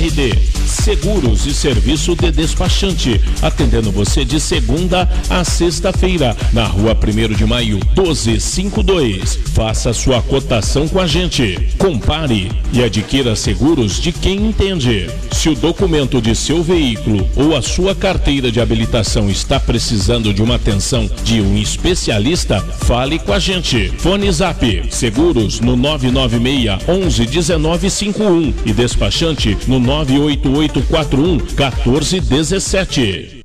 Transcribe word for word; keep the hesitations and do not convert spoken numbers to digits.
R D. Seguros e serviço de despachante, atendendo você de segunda a sexta-feira, na rua primeiro de maio, doze cinquenta e dois. Faça sua cotação com a gente. Compare e adquira seguros de quem entende. Se o documento de seu veículo ou a sua carteira de habilitação está precisando de uma atenção de um especialista, fale com a gente. Fone Zap Seguros no nove nove seis, onze, dezenove, cinquenta e um e despachante no nove oito oito quatro um, quatorze, dezessete.